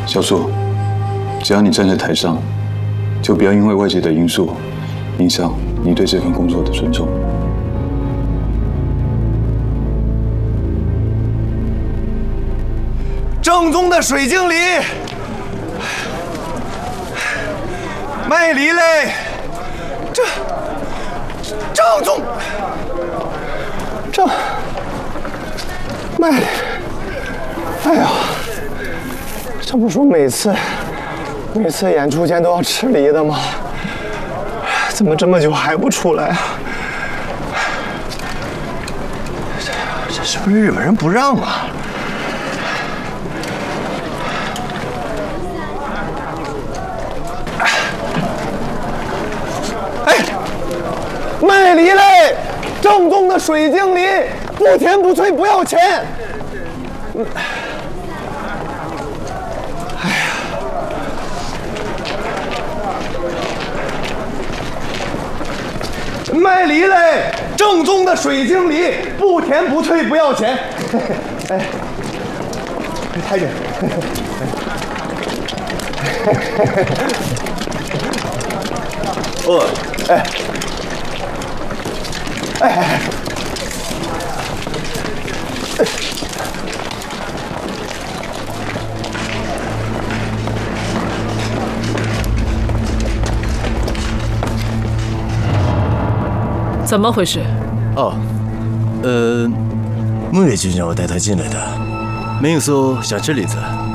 小树，只要你站在台上，就不要因为外界的因素影响你对这份工作的尊重。 正宗的水晶梨，卖梨嘞，正宗，卖梨。哎呀，这不说每次演出前都要吃梨的吗？怎么这么久还不出来啊？这是不是日本人不让啊？哎，卖梨嘞，正宗的水晶梨，不甜不脆，不要钱。卖梨嘞，正宗的水晶梨，不甜不脆，不要钱。哎，抬点。哦，哎。 怎么回事？ 哦，木野君让我带他进来的。没有说想吃梨子。